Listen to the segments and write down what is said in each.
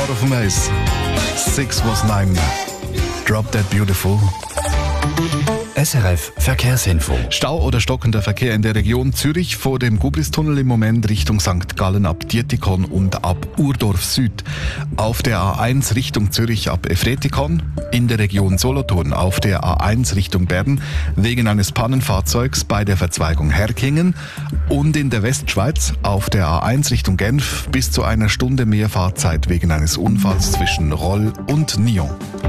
Gerade auf dem Eis. 6 was 9. Drop That Beautiful. SRF Verkehrsinfo. Stau oder stockender Verkehr in der Region Zürich vor dem Gubristunnel im Moment Richtung St. Gallen ab Dietikon und ab Urdorf Süd. Auf der A1 Richtung Zürich ab Efretikon. In der Region Solothurn auf der A1 Richtung Bern wegen eines Pannenfahrzeugs bei der Verzweigung Herkingen. Und in der Westschweiz auf der A1 Richtung Genf bis zu einer Stunde mehr Fahrzeit wegen eines Unfalls zwischen Roll und Nyon.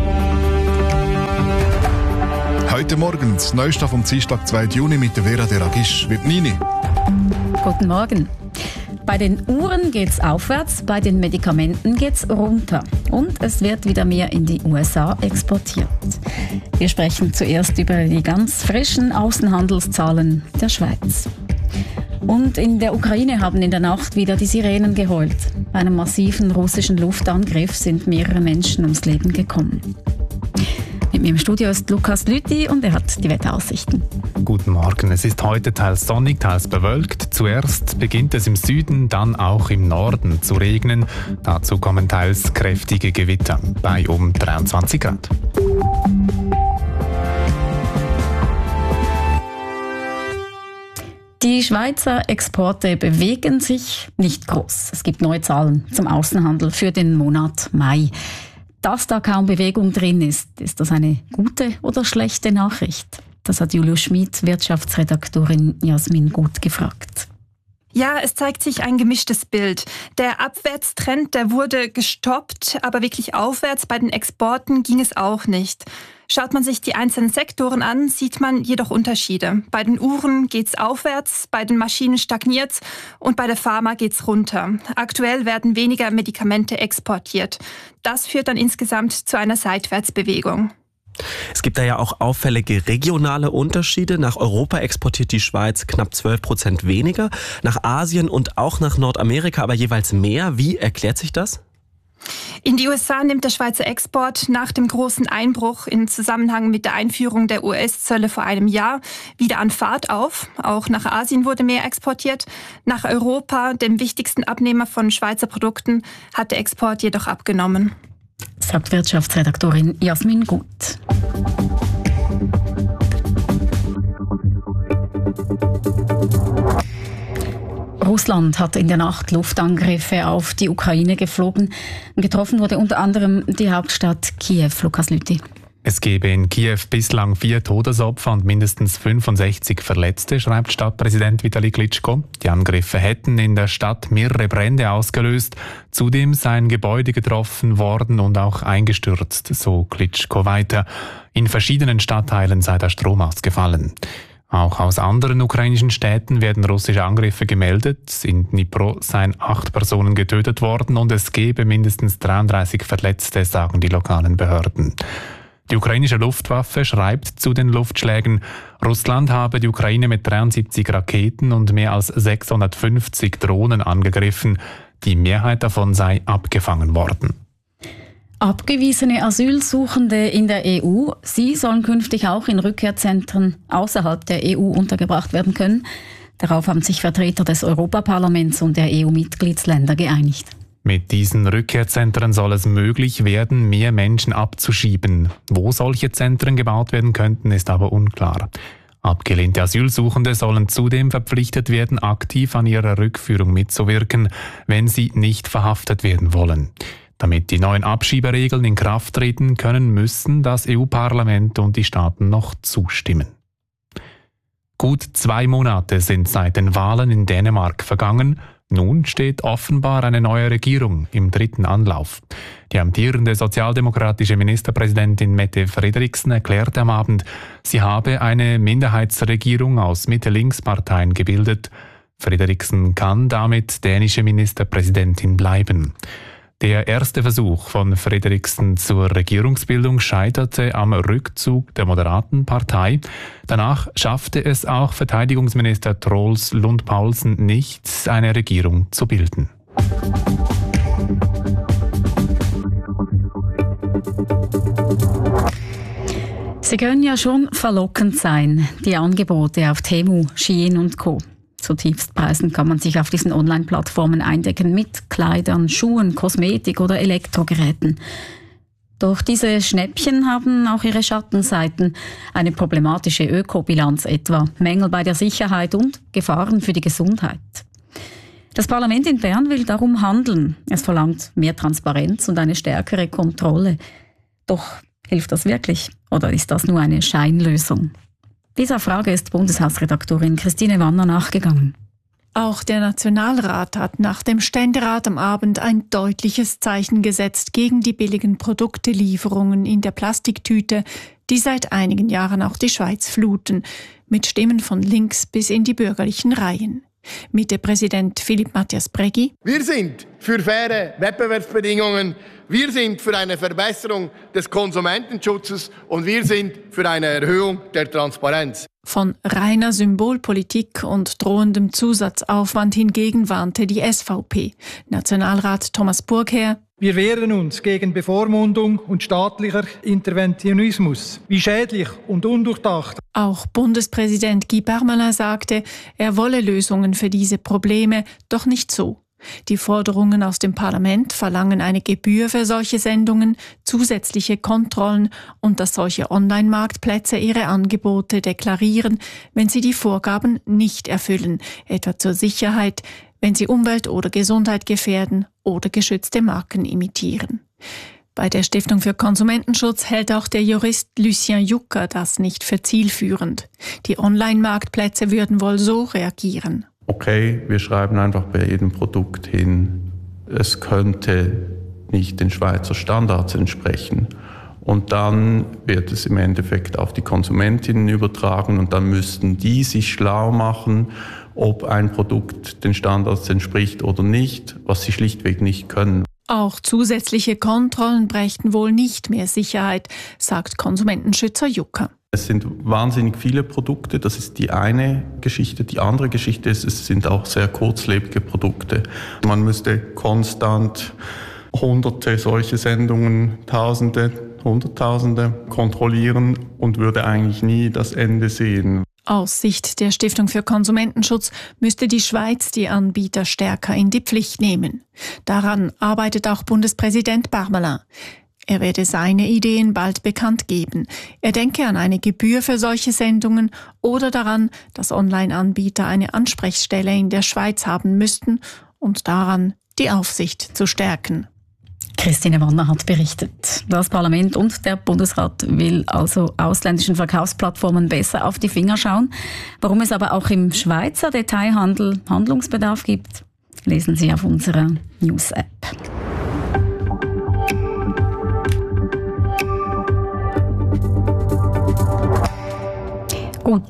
Heute Morgen, das Neueste vom Dienstag, 2. Juni mit der Vera Deragisch. Wird Nini. Guten Morgen. Bei den Uhren geht's aufwärts, bei den Medikamenten geht's runter. Und es wird wieder mehr in die USA exportiert. Wir sprechen zuerst über die ganz frischen Außenhandelszahlen der Schweiz. Und in der Ukraine haben in der Nacht wieder die Sirenen geheult. Bei einem massiven russischen Luftangriff sind mehrere Menschen ums Leben gekommen. Mit mir im Studio ist Lukas Lüthi und er hat die Wetteraussichten. Guten Morgen. Es ist heute teils sonnig, teils bewölkt. Zuerst beginnt es im Süden, dann auch im Norden zu regnen. Dazu kommen teils kräftige Gewitter bei um 23 Grad. Die Schweizer Exporte bewegen sich nicht groß. Es gibt neue Zahlen zum Außenhandel für den Monat Mai. Dass da kaum Bewegung drin ist das eine gute oder schlechte Nachricht? Das hat Julius Schmid, Wirtschaftsredaktorin Jasmin Gut, gefragt. Ja, es zeigt sich ein gemischtes Bild. Der Abwärtstrend, der wurde gestoppt, aber wirklich aufwärts bei den Exporten ging es auch nicht. Schaut man sich die einzelnen Sektoren an, sieht man jedoch Unterschiede. Bei den Uhren geht's aufwärts, bei den Maschinen stagniert's und bei der Pharma geht's runter. Aktuell werden weniger Medikamente exportiert. Das führt dann insgesamt zu einer Seitwärtsbewegung. Es gibt da ja auch auffällige regionale Unterschiede. Nach Europa exportiert die Schweiz knapp 12% weniger, nach Asien und auch nach Nordamerika aber jeweils mehr. Wie erklärt sich das? In die USA nimmt der Schweizer Export nach dem großen Einbruch im Zusammenhang mit der Einführung der US-Zölle vor einem Jahr wieder an Fahrt auf. Auch nach Asien wurde mehr exportiert. Nach Europa, dem wichtigsten Abnehmer von Schweizer Produkten, hat der Export jedoch abgenommen. Sagt Wirtschaftsredaktorin Jasmin Gut. Russland hat in der Nacht Luftangriffe auf die Ukraine geflogen. Getroffen wurde unter anderem die Hauptstadt Kiew. Lukas Lüthi. Es gebe in Kiew bislang 4 Todesopfer und mindestens 65 Verletzte, schreibt Stadtpräsident Vitali Klitschko. Die Angriffe hätten in der Stadt mehrere Brände ausgelöst. Zudem seien Gebäude getroffen worden und auch eingestürzt, so Klitschko weiter. In verschiedenen Stadtteilen sei der Strom ausgefallen. Auch aus anderen ukrainischen Städten werden russische Angriffe gemeldet. In Dnipro seien 8 Personen getötet worden und es gebe mindestens 33 Verletzte, sagen die lokalen Behörden. Die ukrainische Luftwaffe schreibt zu den Luftschlägen, Russland habe die Ukraine mit 73 Raketen und mehr als 650 Drohnen angegriffen. Die Mehrheit davon sei abgefangen worden. Abgewiesene Asylsuchende in der EU, sie sollen künftig auch in Rückkehrzentren außerhalb der EU untergebracht werden können. Darauf haben sich Vertreter des Europaparlaments und der EU-Mitgliedsländer geeinigt. Mit diesen Rückkehrzentren soll es möglich werden, mehr Menschen abzuschieben. Wo solche Zentren gebaut werden könnten, ist aber unklar. Abgelehnte Asylsuchende sollen zudem verpflichtet werden, aktiv an ihrer Rückführung mitzuwirken, wenn sie nicht verhaftet werden wollen. Damit die neuen Abschieberegeln in Kraft treten können, müssen das EU-Parlament und die Staaten noch zustimmen. Gut 2 Monate sind seit den Wahlen in Dänemark vergangen. Nun steht offenbar eine neue Regierung im 3. Anlauf. Die amtierende sozialdemokratische Ministerpräsidentin Mette Frederiksen erklärte am Abend, sie habe eine Minderheitsregierung aus Mitte-Links-Parteien gebildet. Frederiksen kann damit dänische Ministerpräsidentin bleiben. Der erste Versuch von Frederiksen zur Regierungsbildung scheiterte am Rückzug der moderaten Partei. Danach schaffte es auch Verteidigungsminister Troels Lund Poulsen nicht, eine Regierung zu bilden. Sie können ja schon verlockend sein, die Angebote auf Temu, Shein und Co. Zu Tiefstpreisen kann man sich auf diesen Online-Plattformen eindecken mit Kleidern, Schuhen, Kosmetik oder Elektrogeräten. Doch diese Schnäppchen haben auch ihre Schattenseiten. Eine problematische Ökobilanz etwa, Mängel bei der Sicherheit und Gefahren für die Gesundheit. Das Parlament in Bern will darum handeln. Es verlangt mehr Transparenz und eine stärkere Kontrolle. Doch hilft das wirklich? Oder ist das nur eine Scheinlösung? Dieser Frage ist Bundeshausredaktorin Christine Wanner nachgegangen. Auch der Nationalrat hat nach dem Ständerat am Abend ein deutliches Zeichen gesetzt gegen die billigen Produktelieferungen in der Plastiktüte, die seit einigen Jahren auch die Schweiz fluten, mit Stimmen von links bis in die bürgerlichen Reihen. Mitte-Präsident Philippe Matthias Bregui. Wir sind für faire Wettbewerbsbedingungen, wir sind für eine Verbesserung des Konsumentenschutzes und wir sind für eine Erhöhung der Transparenz. Von reiner Symbolpolitik und drohendem Zusatzaufwand hingegen warnte die SVP. Nationalrat Thomas Burgherr. Wir wehren uns gegen Bevormundung und staatlicher Interventionismus. Wie schädlich und undurchdacht. Auch Bundespräsident Guy Parmelin sagte, er wolle Lösungen für diese Probleme, doch nicht so. Die Forderungen aus dem Parlament verlangen eine Gebühr für solche Sendungen, zusätzliche Kontrollen und dass solche Online-Marktplätze ihre Angebote deklarieren, wenn sie die Vorgaben nicht erfüllen, etwa zur Sicherheit, wenn sie Umwelt oder Gesundheit gefährden oder geschützte Marken imitieren. Bei der Stiftung für Konsumentenschutz hält auch der Jurist Lucien Jucker das nicht für zielführend. Die Online-Marktplätze würden wohl so reagieren. Okay, wir schreiben einfach bei jedem Produkt hin, es könnte nicht den Schweizer Standards entsprechen. Und dann wird es im Endeffekt auf die Konsumentinnen übertragen und dann müssten die sich schlau machen, ob ein Produkt den Standards entspricht oder nicht, was sie schlichtweg nicht können. Auch zusätzliche Kontrollen brächten wohl nicht mehr Sicherheit, sagt Konsumentenschützer Jucker. Es sind wahnsinnig viele Produkte, das ist die eine Geschichte. Die andere Geschichte ist, es sind auch sehr kurzlebige Produkte. Man müsste konstant Hunderte solche Sendungen, Tausende, Hunderttausende kontrollieren und würde eigentlich nie das Ende sehen. Aus Sicht der Stiftung für Konsumentenschutz müsste die Schweiz die Anbieter stärker in die Pflicht nehmen. Daran arbeitet auch Bundespräsident Parmelin. Er werde seine Ideen bald bekannt geben. Er denke an eine Gebühr für solche Sendungen oder daran, dass Online-Anbieter eine Ansprechstelle in der Schweiz haben müssten und daran, die Aufsicht zu stärken. Christine Wanner hat berichtet. Das Parlament und der Bundesrat will also ausländischen Verkaufsplattformen besser auf die Finger schauen. Warum es aber auch im Schweizer Detailhandel Handlungsbedarf gibt, lesen Sie auf unserer News-App. Gut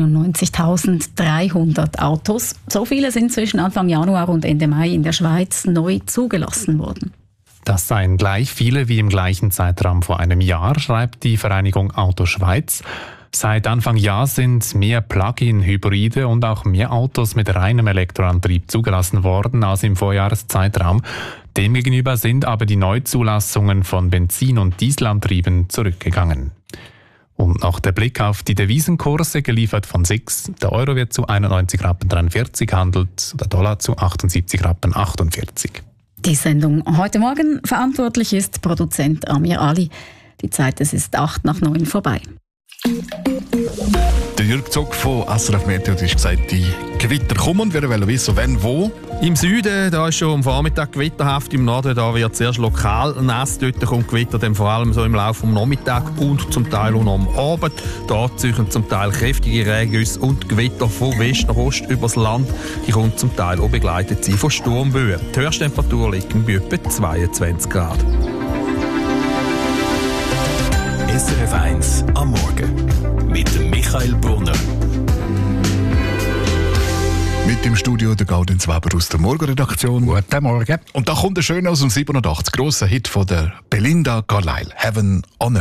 91.300 Autos. So viele sind zwischen Anfang Januar und Ende Mai in der Schweiz neu zugelassen worden. Das seien gleich viele wie im gleichen Zeitraum vor einem Jahr, schreibt die Vereinigung Auto Schweiz. Seit Anfang Jahr sind mehr Plug-in-Hybride und auch mehr Autos mit reinem Elektroantrieb zugelassen worden als im Vorjahreszeitraum. Demgegenüber sind aber die Neuzulassungen von Benzin- und Dieselantrieben zurückgegangen. Und noch der Blick auf die Devisenkurse, geliefert von SIX. Der Euro wird zu 91,43 Rappen handelt, der Dollar zu 78,48 Rappen. Die Sendung heute Morgen, verantwortlich ist Produzent Amir Ali. Die Zeit, es ist 8:09 vorbei. Der Jürg Zog von SRF Meteo hat gesagt, die Gewitter kommen. Wir wollen wissen, wann, wo. Im Süden, da ist schon am Vormittag gewitterhaft. Im Norden da wird es erst lokal nass. Dort kommt Gewitter dann vor allem so im Laufe des Nachmittags und zum Teil auch noch am Abend. Da ziehen zum Teil kräftige Regengüsse und Gewitter von West nach Ost übers Land. Die kommt zum Teil auch begleitet sein von Sturmböen. Die Höchsttemperatur liegt bei etwa 22 Grad. SRF 1 am Morgen mit dem Michael Brunner. Mit im Studio der Gaudenz Weber aus der Morgenredaktion. Guten Morgen. Und da kommt der Schöne aus dem 87, grosser Hit von der Belinda Carlisle, Heaven on Earth.